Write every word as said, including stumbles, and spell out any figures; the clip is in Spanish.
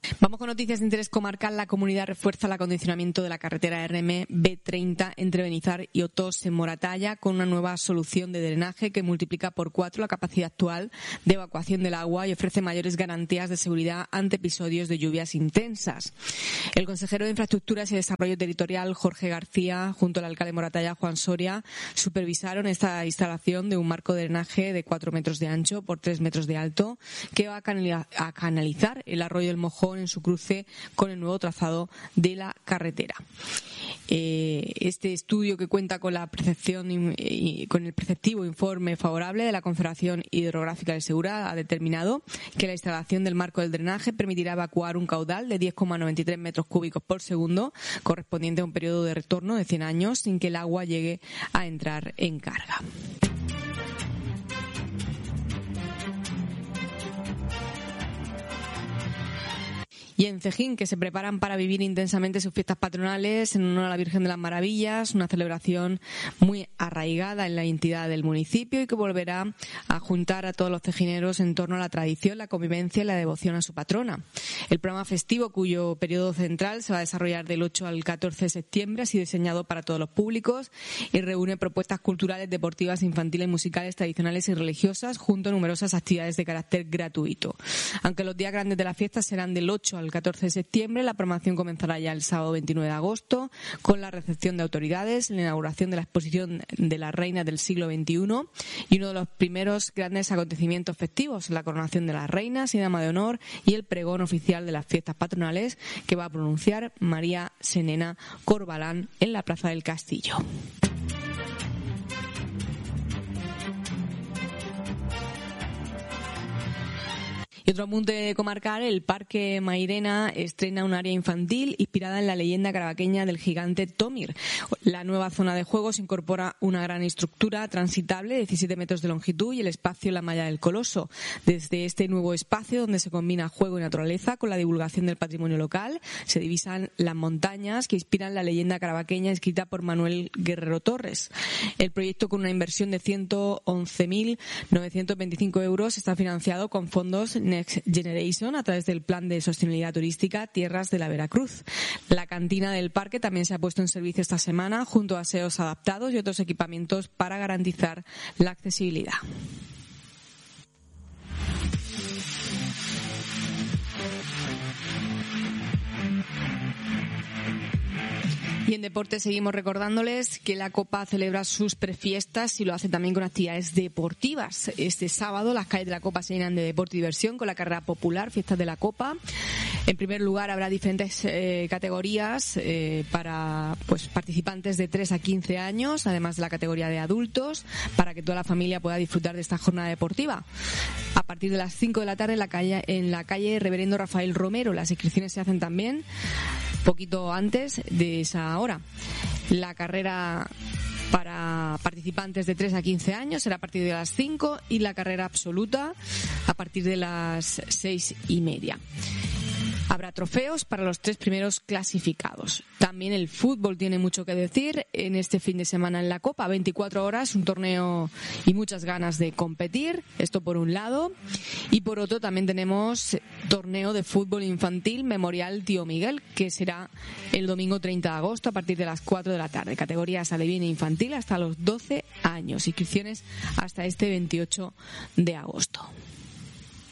Vamos con noticias de interés comarcal. La comunidad refuerza el acondicionamiento de la carretera R M B treinta entre Benizar y Otós en Moratalla con una nueva solución de drenaje que multiplica por cuatro la capacidad actual de evacuación del agua y ofrece mayores garantías de seguridad ante episodios de lluvias intensas. El consejero de Infraestructuras y Desarrollo Territorial, Jorge García, junto al alcalde de Moratalla, Juan Soria, supervisaron esta instalación de un marco de drenaje de cuatro metros de ancho por tres metros de alto que va a canalizar el arroyo del Mojón en su cruce con el nuevo trazado de la carretera. Eh, este estudio, que cuenta con la percepción y, y con el preceptivo informe favorable de la Confederación Hidrográfica del Segura, ha determinado que la instalación del marco del drenaje permitirá evacuar un caudal de diez coma noventa y tres metros cúbicos por segundo, correspondiente a un periodo de retorno de cien años, sin que el agua llegue a entrar en carga. Y en Cejín, que se preparan para vivir intensamente sus fiestas patronales en honor a la Virgen de las Maravillas, una celebración muy arraigada en la entidad del municipio y que volverá a juntar a todos los cejineros en torno a la tradición, la convivencia y la devoción a su patrona. El programa festivo, cuyo periodo central se va a desarrollar del ocho al catorce de septiembre, ha sido diseñado para todos los públicos y reúne propuestas culturales, deportivas, infantiles, musicales, tradicionales y religiosas, junto a numerosas actividades de carácter gratuito. Aunque los días grandes de la fiesta serán del ocho al catorce de septiembre, la programación comenzará ya el sábado veintinueve de agosto con la recepción de autoridades, la inauguración de la exposición de las reinas del siglo veintiuno y uno de los primeros grandes acontecimientos festivos, la coronación de las reinas y dama de honor y el pregón oficial de las fiestas patronales que va a pronunciar María Senena Corbalán en la Plaza del Castillo. Y otro apunte comarcal, el Parque Mairena estrena un área infantil inspirada en la leyenda carabaqueña del gigante Tomir. La nueva zona de juegos incorpora una gran estructura transitable de diecisiete metros de longitud y el espacio La Malla del Coloso. Desde este nuevo espacio, donde se combina juego y naturaleza con la divulgación del patrimonio local, se divisan las montañas que inspiran la leyenda carabaqueña escrita por Manuel Guerrero Torres. El proyecto, con una inversión de ciento once mil novecientos veinticinco euros, está financiado con fondos Next Generation a través del Plan de Sostenibilidad Turística Tierras de la Veracruz. La cantina del parque también se ha puesto en servicio esta semana junto a aseos adaptados y otros equipamientos para garantizar la accesibilidad. Y en deporte seguimos recordándoles que la Copa celebra sus prefiestas y lo hace también con actividades deportivas. Este sábado las calles de la Copa se llenan de deporte y diversión con la carrera popular, Fiestas de la Copa. En primer lugar habrá diferentes eh, categorías eh, para pues participantes de tres a quince años, además de la categoría de adultos, para que toda la familia pueda disfrutar de esta jornada deportiva. A partir de las cinco de la tarde en la calle, en la calle Reverendo Rafael Romero. Las inscripciones se hacen también poquito antes de esa hora. La carrera para participantes de tres a quince años será a partir de las cinco y la carrera absoluta a partir de las seis y media. Habrá trofeos para los tres primeros clasificados. También el fútbol tiene mucho que decir en este fin de semana en la Copa. veinticuatro horas, un torneo y muchas ganas de competir. Esto por un lado. Y por otro también tenemos torneo de fútbol infantil Memorial Tío Miguel, que será el domingo treinta de agosto a partir de las cuatro de la tarde. Categorías alevín e infantil hasta los doce años. Inscripciones hasta este veintiocho de agosto.